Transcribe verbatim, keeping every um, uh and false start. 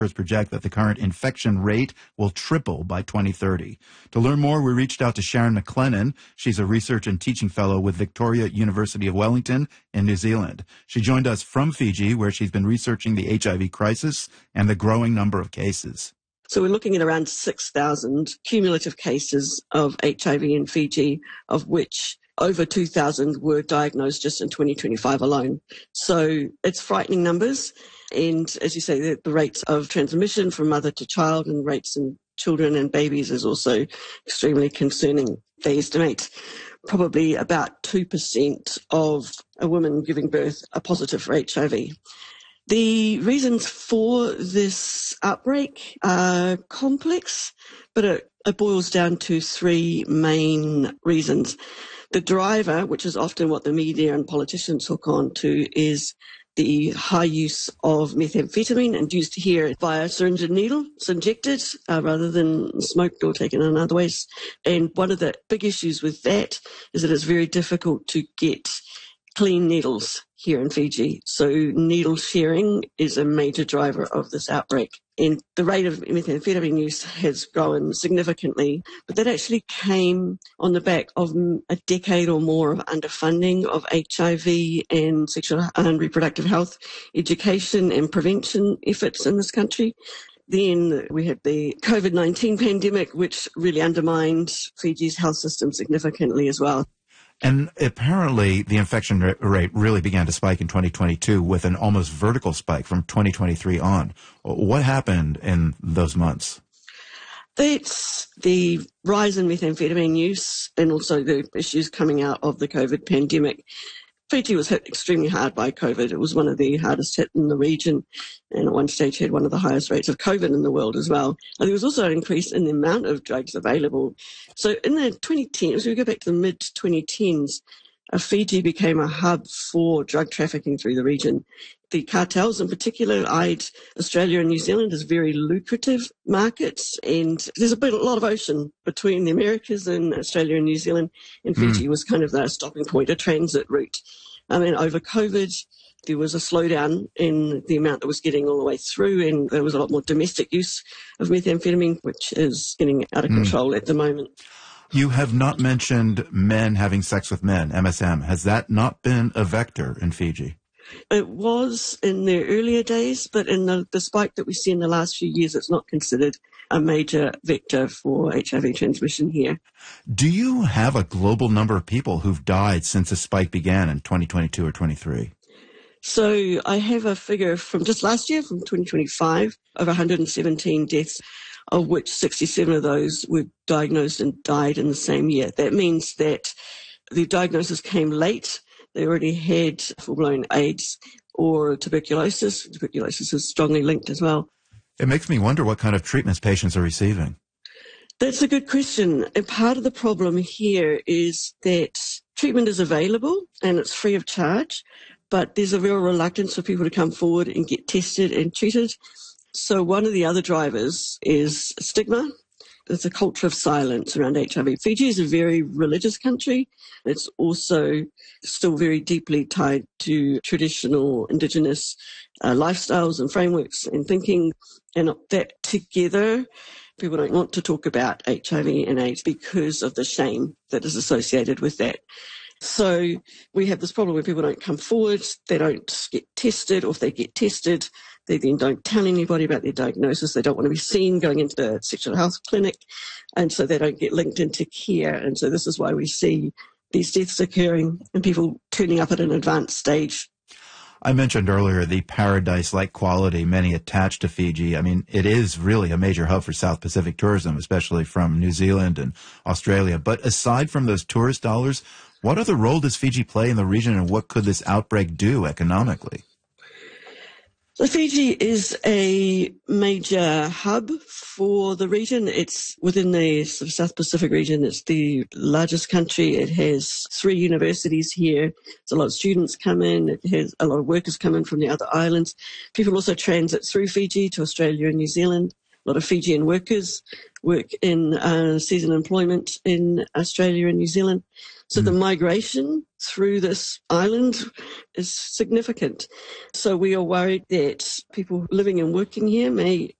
project that the current infection rate will triple by twenty thirty. To learn more, we reached out to Sharon McLennan. She's a research and teaching fellow with Victoria University of Wellington in New Zealand. She joined us from Fiji, where she's been researching the H I V crisis and the growing number of cases. So we're looking at around six thousand cumulative cases of H I V in Fiji, of which over two thousand were diagnosed just in twenty twenty-five alone. So it's frightening numbers. And as you say, the, the rates of transmission from mother to child and rates in children and babies is also extremely concerning. They estimate probably about two percent of a woman giving birth are positive for H I V. The reasons for this outbreak are complex, but it, it boils down to three main reasons. The driver, which is often what the media and politicians hook on to, is the high use of methamphetamine induced here via syringe and needle. It's injected uh, rather than smoked or taken in other ways. And one of the big issues with that is that it's very difficult to get clean needles here in Fiji. So needle sharing is a major driver of this outbreak. And the rate of methamphetamine use has grown significantly, but that actually came on the back of a decade or more of underfunding of H I V and sexual and reproductive health education and prevention efforts in this country. Then we had the COVID nineteen pandemic, which really undermined Fiji's health system significantly as well. And apparently the infection rate really began to spike in twenty twenty-two with an almost vertical spike from twenty twenty-three on. What happened in those months? That's the rise in methamphetamine use and also the issues coming out of the COVID pandemic. Fiji was hit extremely hard by COVID. It was one of the hardest hit in the region, and at one stage had one of the highest rates of COVID in the world as well. And there was also an increase in the amount of drugs available. So in the twenty tens, we go back to the mid twenty tens, uh, Fiji became a hub for drug trafficking through the region. The cartels in particular eyed Australia and New Zealand as very lucrative markets, and there's a, bit, a lot of ocean between the Americas and Australia and New Zealand, and Fiji mm. was kind of their stopping point, a transit route. I mean, over COVID, there was a slowdown in the amount that was getting all the way through, and there was a lot more domestic use of methamphetamine, which is getting out of mm. control at the moment. You have not mentioned men having sex with men, M S M. Has that not been a vector in Fiji? It was in the earlier days, but in the, the spike that we see in the last few years, it's not considered a major vector for H I V transmission here. Do you have a global number of people who've died since the spike began in twenty twenty-two or twenty-three? So I have a figure from just last year, from twenty twenty-five, of one hundred seventeen deaths, of which sixty-seven of those were diagnosed and died in the same year. That means that the diagnosis came late. They already had full-blown AIDS or tuberculosis. Tuberculosis is strongly linked as well. It makes me wonder what kind of treatments patients are receiving. That's a good question. And part of the problem here is that treatment is available and it's free of charge, but there's a real reluctance for people to come forward and get tested and treated. So one of the other drivers is stigma. There's a culture of silence around H I V. Fiji is a very religious country. It's also still very deeply tied to traditional indigenous uh, lifestyles and frameworks and thinking. And that together, people don't want to talk about H I V and AIDS because of the shame that is associated with that. So we have this problem where people don't come forward, they don't get tested, or if they get tested, they then don't tell anybody about their diagnosis. They don't want to be seen going into the sexual health clinic, and so they don't get linked into care. And so this is why we see these deaths occurring and people turning up at an advanced stage. I mentioned earlier the paradise-like quality many attach to Fiji. I mean, it is really a major hub for South Pacific tourism, especially from New Zealand and Australia. But aside from those tourist dollars, what other role does Fiji play in the region, and what could this outbreak do economically? So Fiji is a major hub for the region. It's within the sort of South Pacific region. It's the largest country. It has three universities here. There's a lot of students come in. It has a lot of workers come in from the other islands. People also transit through Fiji to Australia and New Zealand. A lot of Fijian workers work in uh, season employment in Australia and New Zealand. So mm. the migration through this island is significant. So we are worried that people living and working here may